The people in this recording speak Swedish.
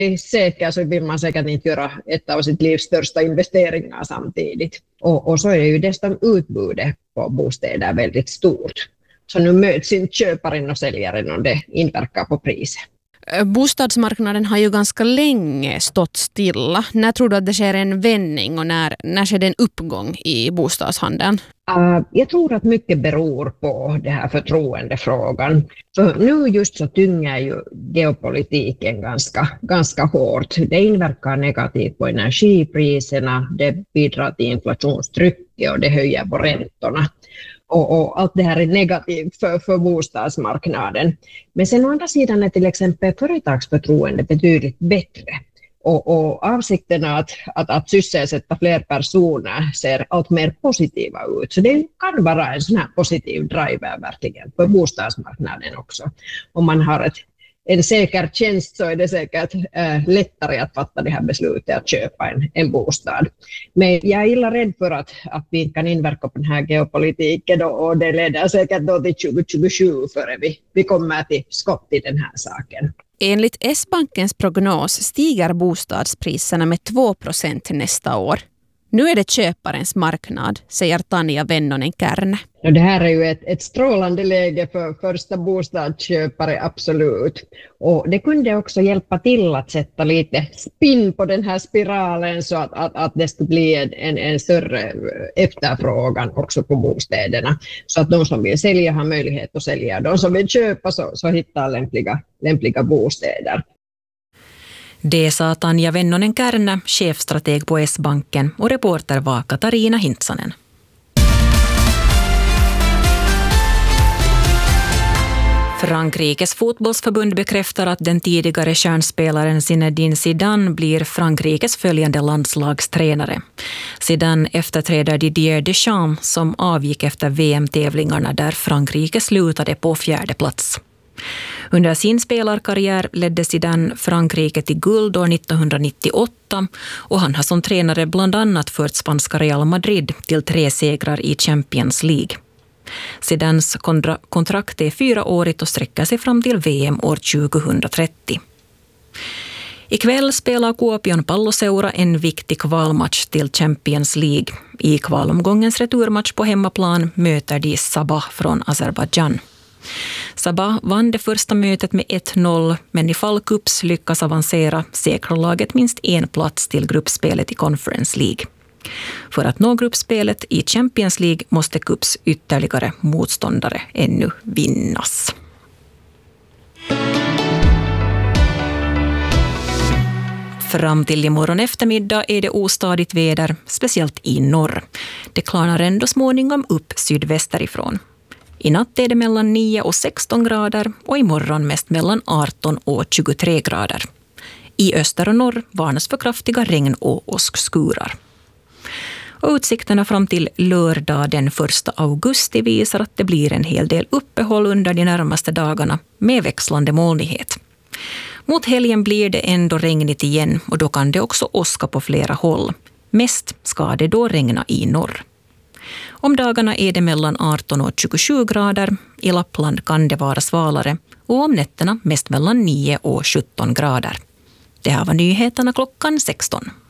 säkert så vill man säkert inte göra ett av sitt livs största investeringar samtidigt. Och så är ju dessutom utbudet på bostäder väldigt stort. Så nu möts inte köparen och säljaren och det inverkar på priset. Bostadsmarknaden har ju ganska länge stått stilla. När tror du att det sker en vändning och när sker det en uppgång i bostadshandeln? Jag tror att mycket beror på det här förtroendefrågan. För nu just så tynger ju geopolitiken ganska hårt. Det inverkar negativt på energipriserna, det bidrar till inflationstrycket och det höjer på räntorna. Och allt det här är negativt för bostadsmarknaden. Men sen å andra sidan är till exempel företagsförtroende betydligt bättre. Och avsikterna att sysselsätta fler personer ser allt mer positiva ut. Så det kan vara en sån här positiv driver verkligen för bostadsmarknaden också. Om man har en säker tjänst så är det säkert lättare att fatta det här beslutet att köpa en bostad. Men jag är illa rädd för att vi kan inverka på den här geopolitiken och det leder säkert då till 2027 före vi kommer till skott i den här saken. Enligt S-bankens prognos stiger bostadspriserna med 2% nästa år. Nu är det köparens marknad, säger Tanja Vennonen-Kärne. Det här är ju ett strålande läge för första bostadsköpare, absolut. Och det kunde också hjälpa till att sätta lite spinn på den här spiralen så att det skulle bli en större efterfrågan också på bostäderna. Så att de som vill sälja har möjlighet att sälja. De som vill köpa så hittar lämpliga bostäder. Det sa Tanja Vennonen-Kärne, chefstrateg på S-banken, och reporter var Katarina Hintsanen. Frankrikes fotbollsförbund bekräftar att den tidigare stjärnspelaren Zinedine Zidane blir Frankrikes följande landslagstränare. Zidane efterträder Didier Deschamps som avgick efter VM-tävlingarna där Frankrike slutade på 4:e plats. Under sin spelarkarriär ledde Zidane Frankrike till guld år 1998 och han har som tränare bland annat fört spanska Real Madrid till 3 segrar i Champions League. Zidanes kontrakt är 4-årigt och sträcker sig fram till VM år 2030. Ikväll spelar Kuopion palloseura en viktig kvalmatch till Champions League. I kvalomgångens returmatch på hemmaplan möter de Sabah från Azerbaijan. Sabah vann det första mötet med 1-0, men i fall Cups lyckas avancera säkrar laget minst en plats till gruppspelet i Conference League. För att nå gruppspelet i Champions League måste Cups ytterligare motståndare ännu vinnas. Fram till imorgon eftermiddag är det ostadigt väder, speciellt i norr. Det klarnar ändå småningom upp sydvästerifrån. I natt är det mellan 9 och 16 grader och imorgon mest mellan 18 och 23 grader. I öster och norr varnas för kraftiga regn- och åskskurar. Och utsikterna fram till lördag den 1 augusti visar att det blir en hel del uppehåll under de närmaste dagarna med växlande molnighet. Mot helgen blir det ändå regnigt igen och då kan det också åska på flera håll. Mest ska det då regna i norr. Om dagarna är det mellan 18 och 27 grader. I Lappland kan det vara svalare och om nätterna mest mellan 9 och 17 grader. Det här var nyheterna klockan 16.